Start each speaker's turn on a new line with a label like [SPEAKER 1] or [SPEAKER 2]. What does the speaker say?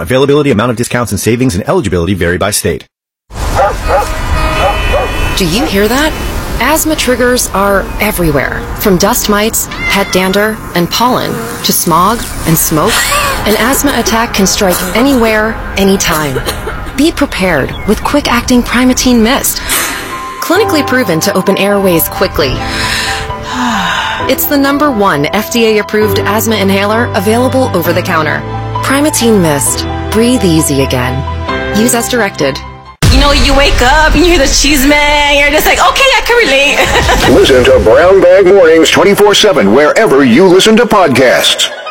[SPEAKER 1] Availability, amount of discounts and savings, and eligibility vary by state.
[SPEAKER 2] Do you hear that? Asthma triggers are everywhere, from dust mites, pet dander, and pollen, to smog and smoke. An asthma attack can strike anywhere, anytime. Be prepared with quick-acting Primatene Mist. Clinically proven to open airways quickly. It's the #1 FDA-approved asthma inhaler available over the counter. Primatene Mist. Breathe easy again. Use as directed.
[SPEAKER 3] You know, you wake up and you hear the cheese man, you're just like, okay, I can relate.
[SPEAKER 4] Listen to Brown Bag Mornings 24/7 wherever you listen to podcasts.